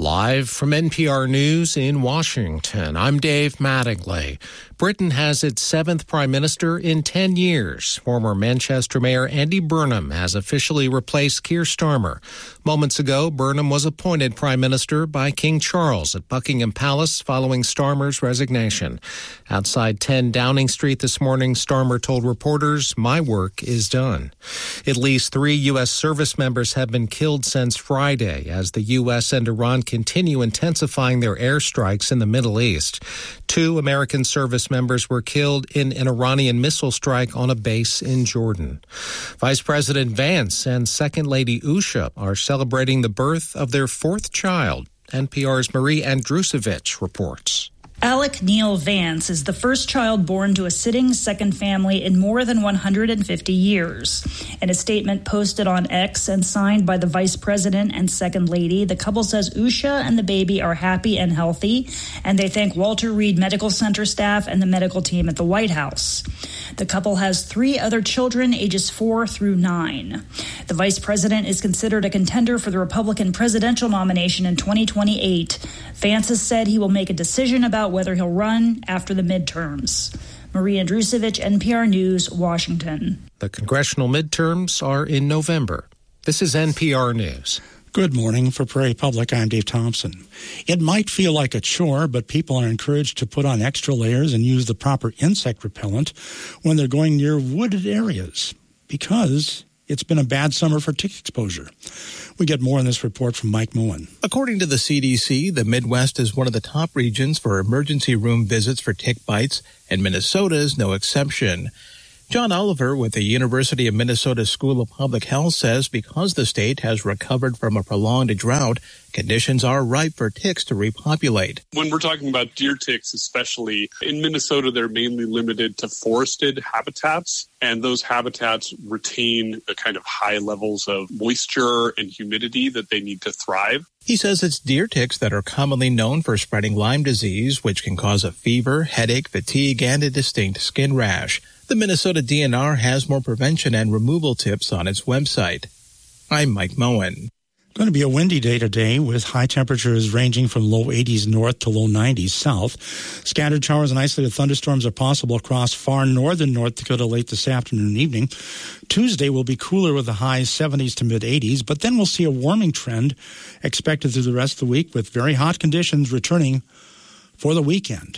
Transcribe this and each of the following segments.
Live from NPR News in Washington, I'm Dave Mattingly. Britain has its 7th prime minister in 10 years. Former Manchester Mayor Andy Burnham has officially replaced Keir Starmer. Moments ago, Burnham was appointed prime minister by King Charles at Buckingham Palace following Starmer's resignation. Outside 10 Downing Street this morning, Starmer told reporters, "My work is done." At least 3 U.S. service members have been killed since Friday as the U.S. and Iran continue intensifying their airstrikes in the Middle East. 2 American service members were killed in an Iranian missile strike on a base in Jordan. Vice President Vance and Second Lady Usha are celebrating the birth of their 4th child. NPR's Marie Andrusevich reports. Alec Neil Vance is the first child born to a sitting second family in more than 150 years. In a statement posted on X and signed by the Vice President and Second Lady, the couple says Usha and the baby are happy and healthy, and they thank Walter Reed Medical Center staff and the medical team at the White House. The couple has 3 other children, ages 4 through 9. The Vice President is considered a contender for the Republican presidential nomination in 2028. Vance has said he will make a decision about whether he'll run after the midterms. Marie Andrusevich, NPR News, Washington. The congressional midterms are in November. This is NPR News. Good morning. For Prairie Public, I'm Dave Thompson. It might feel like a chore, but people are encouraged to put on extra layers and use the proper insect repellent when they're going near wooded areas because it's been a bad summer for tick exposure. We get more in this report from Mike Moen. According to the CDC, the Midwest is one of the top regions for emergency room visits for tick bites, and Minnesota is no exception. John Oliver with the University of Minnesota School of Public Health says because the state has recovered from a prolonged drought, conditions are ripe for ticks to repopulate. When we're talking about deer ticks, especially in Minnesota, they're mainly limited to forested habitats, and those habitats retain the kind of high levels of moisture and humidity that they need to thrive. He says it's deer ticks that are commonly known for spreading Lyme disease, which can cause a fever, headache, fatigue, and a distinct skin rash. The Minnesota DNR has more prevention and removal tips on its website. I'm Mike Moen. Going to be a windy day today with high temperatures ranging from low 80s north to low 90s south. Scattered showers and isolated thunderstorms are possible across far northern North Dakota late this afternoon and evening. Tuesday will be cooler with the highs 70s to mid 80s, but then we'll see a warming trend expected through the rest of the week with very hot conditions returning for the weekend.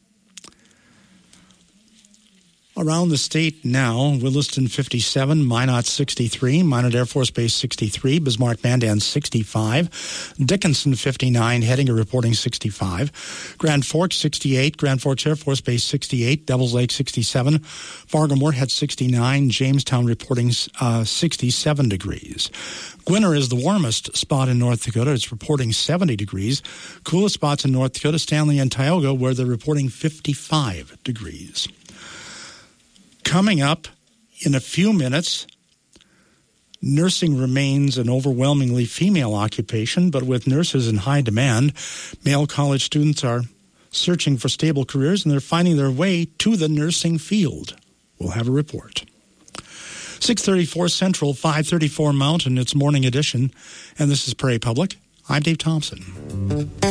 Around the state now, Williston 57, Minot 63, Minot Air Force Base 63, Bismarck-Mandan 65, Dickinson 59, Hettinger reporting 65, Grand Forks 68, Grand Forks Air Force Base 68, Devils Lake 67, Fargo-Moorhead 69, Jamestown reporting 67 degrees. Gwinner is the warmest spot in North Dakota. It's reporting 70 degrees. Coolest spots in North Dakota, Stanley and Tioga, where they're reporting 55 degrees. Coming up in a few minutes, nursing remains an overwhelmingly female occupation, but with nurses in high demand, male college students are searching for stable careers, and they're finding their way to the nursing field. We'll have a report. 6:34 Central, 5:34 Mountain. It's Morning Edition, and this is Prairie Public. I'm Dave Thompson.